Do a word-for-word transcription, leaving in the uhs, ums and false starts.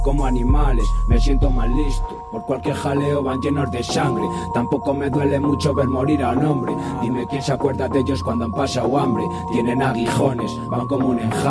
como animales, me siento más listo. Por cualquier jaleo van llenos de sangre. Tampoco me duele mucho ver morir a un hombre. Dime quién se acuerda de ellos cuando han pasado hambre. Tienen aguijones, van como un enjambre.